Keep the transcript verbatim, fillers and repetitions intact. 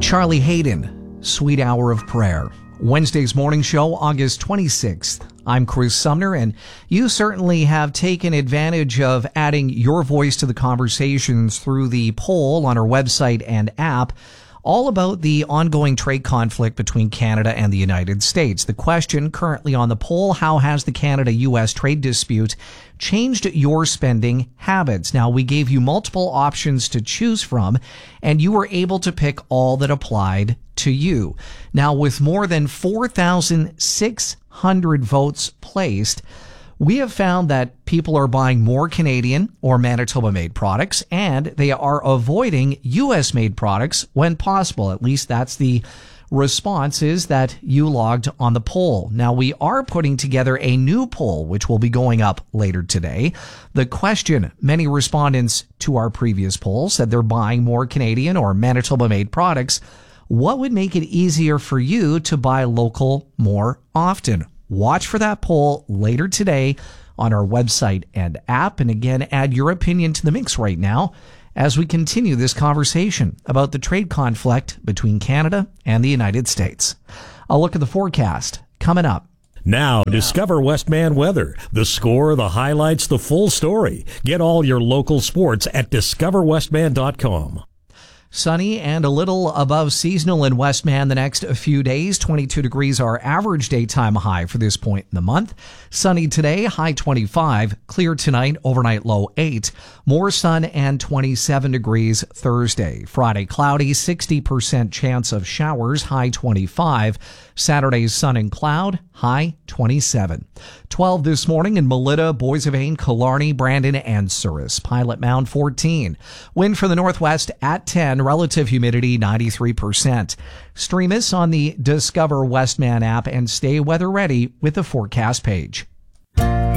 Charlie Hayden, Sweet Hour of Prayer. Wednesday's morning show, August twenty-sixth. I'm Chris Sumner, and you certainly have taken advantage of adding your voice to the conversations through the poll on our website and app, all about the ongoing trade conflict between Canada and the United States. The question currently on the poll: how has the Canada-U S trade dispute changed your spending habits? Now, we gave you multiple options to choose from, and you were able to pick all that applied to you. Now, with more than four thousand six hundred votes placed, we have found that people are buying more Canadian or Manitoba-made products, and they are avoiding U S-made products when possible. At least that's the responses that you logged on the poll. Now, we are putting together a new poll, which will be going up later today. The question: many respondents to our previous poll said they're buying more Canadian or Manitoba-made products. What would make it easier for you to buy local more often? Watch for that poll later today on our website and app. And again, add your opinion to the mix right now as we continue this conversation about the trade conflict between Canada and the United States. A look at the forecast coming up. Now, discover Westman weather. The score, the highlights, the full story. Get all your local sports at discover westman dot com. Sunny and a little above seasonal in Westman the next few days. twenty-two degrees our average daytime high for this point in the month. Sunny today, high twenty-five. Clear tonight, overnight low eight. More sun and twenty-seven degrees Thursday. Friday, cloudy, sixty percent chance of showers, high twenty-five. Saturday, sun and cloud, high twenty-seven. twelve this morning in Melita, Boissevain, Killarney, Brandon, and Souris. Pilot Mound, fourteen. Wind from the northwest at ten. Relative humidity, ninety-three percent. Stream us on the Discover Westman app and stay weather ready with the forecast page.